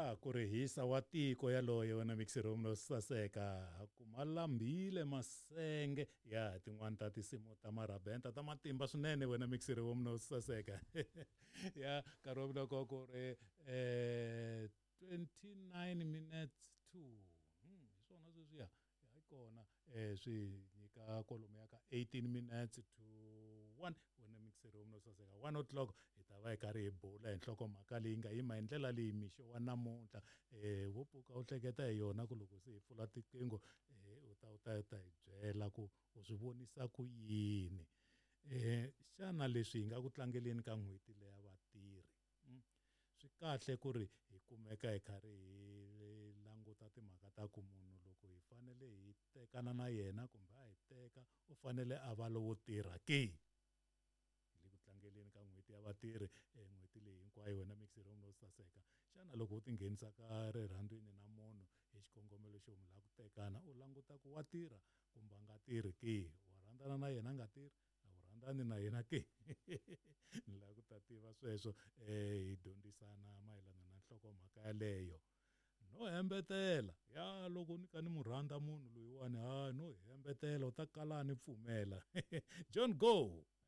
ya ku ri hisa wa tiko yaloye wena mixeroom no saseka ku malambile masenge ya tin'wana ta tinsimu ta marabenta ta matimba swinene wena mixeroom no saseka ya nkarhi loko ku ri 29 minutes to swona sweswiya ya kona swi nyika kolomo ya ka 18 minutes to 1 wena mixeroom no saseka 1 o'clock hi ta va hi karhi hi bula hi nhlokomhaka leyi nga yima hi ndlela leyi mixo wa namuntlha wo pfuka u hleketa hi yona ku loko se hi pfula tiqingho u ta hi byela ku u swi vonisa ku yini xana leswi hi nga ku tlangeleni ka n'hweti leya vatirhi swi kahle ku ri hi kumeka hi karhi hi languta timhaka ta ku munhu loko hi fanele hi tekana na yena kumbe a hi teka u fanele a va lowo tirha ke hi le ku tlangeleni ka n'hweti ya vatirhi n'hweti leyi hinkwayo wena mixeroom no saseka xana loko u tinghenisa ka rirhandzwini na munhu hi xikongomelo xo mi lava ku tekana u languta ku wa tirha kumbe a nga tirhi ke wa rhandzana na yena a nga tirhi a wu rhandzani na yena ke ni lava ku ta tiva sweswo hi dyondzisana mayelana na nhlokomhaka yaleyo no hembetela ya loko ni ka ni mu rhandza munhu loyiwani no hembetela u ta kala ni pfumela John Go.